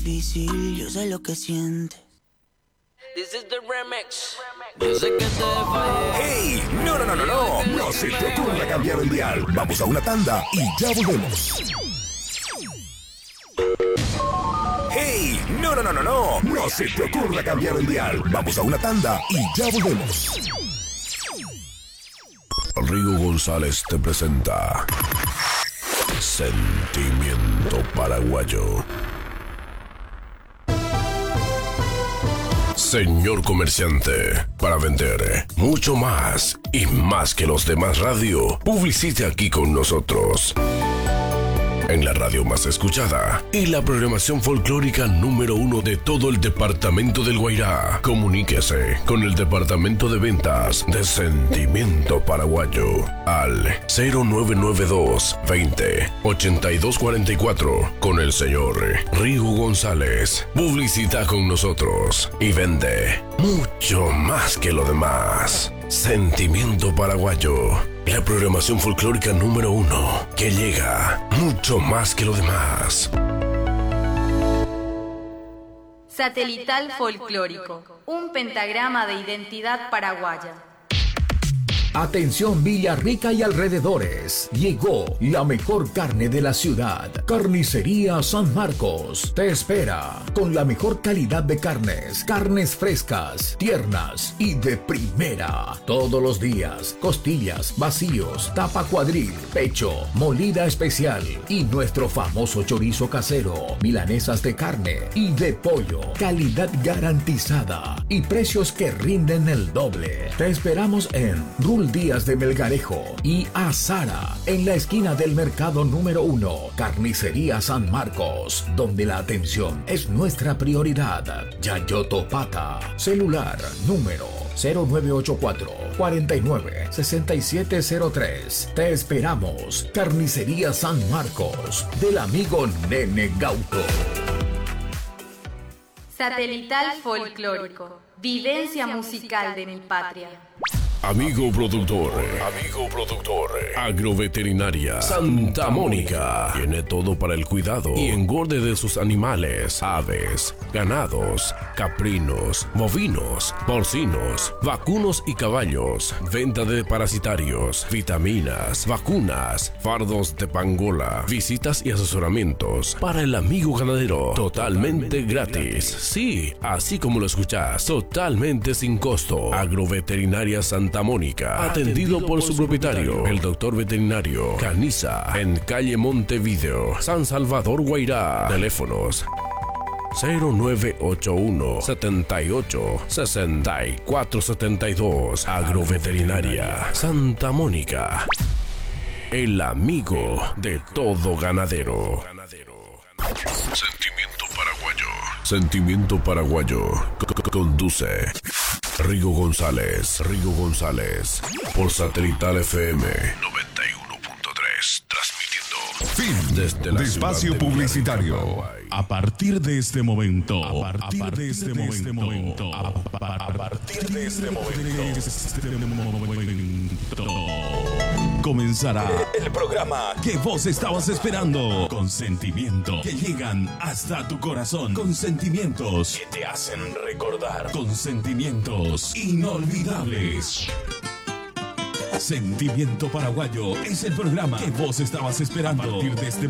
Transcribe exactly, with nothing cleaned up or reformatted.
Difícil, yo sé lo que siente. This is the remix. Yo sé que te fallé. ¡Hey! No, no, no, no, no. No se te ocurra cambiar el dial. Vamos a una tanda y ya volvemos. ¡Hey! No, no, no, no, no. No se te ocurra cambiar el dial. Vamos a una tanda y ya volvemos. Rigo González te presenta Sentimiento Paraguayo. Señor comerciante, para vender mucho más y más que los demás radio, publicite aquí con nosotros. En la radio más escuchada y la programación folclórica número uno de todo el departamento del Guairá. Comuníquese con el departamento de ventas de Sentimiento Paraguayo al cero nueve nueve dos, veinte, ochenta y dos cuarenta y cuatro con el señor Rigo González. Publicita con nosotros y vende mucho más que lo demás. Sentimiento Paraguayo, la programación folclórica número uno que llega mucho más que lo demás. Satelital Folclórico, un pentagrama de identidad paraguaya. Atención Villarrica y alrededores, llegó la mejor carne de la ciudad. Carnicería San Marcos te espera con la mejor calidad de carnes, carnes frescas, tiernas y de primera. Todos los días, costillas, vacíos, tapa cuadril, pecho, molida especial y nuestro famoso chorizo casero, milanesas de carne y de pollo, calidad garantizada y precios que rinden el doble. Te esperamos en Rul Díaz de Melgarejo y Azara, en la esquina del mercado número uno, Carnicería San Marcos, donde la atención es nuestra prioridad. Yayoto Pata, celular número cero nueve ocho cuatro, cuatro nueve, seis siete cero tres. Te esperamos, Carnicería San Marcos, del amigo Nene Gauto. Satelital Folclórico, vivencia musical de mi patria. Amigo productor, amigo productor, Agroveterinaria Santa Mónica. Tiene todo para el cuidado y engorde de sus animales, aves, ganados, caprinos, bovinos, porcinos, vacunos y caballos. Venta de parasitarios, vitaminas, vacunas, fardos de pangola, visitas y asesoramientos para el amigo ganadero. Totalmente gratis. Sí, así como lo escuchas, totalmente sin costo. Agroveterinaria Santa Mónica, atendido por su propietario, el doctor veterinario Caniza, en calle Montevideo, San Salvador, Guairá. Teléfonos cero nueve ocho uno, setenta y ocho, sesenta y cuatro setenta y dos. Agroveterinaria Santa Mónica, el amigo de todo ganadero. Sentimiento Paraguayo. Sentimiento Paraguayo. Conduce Rigo González, Rigo González, por Satelital F M noventa y uno punto tres, transmitiendo fin desde la de espacio publicitario. A partir de este momento, a partir, a partir de este de momento, momento a, a, a partir de este momento, este momento, comenzará el programa que vos estabas esperando, con sentimientos que llegan hasta tu corazón, con sentimientos que te hacen recordar, con sentimientos inolvidables. Sentimiento Paraguayo es el programa que vos estabas esperando. A partir de este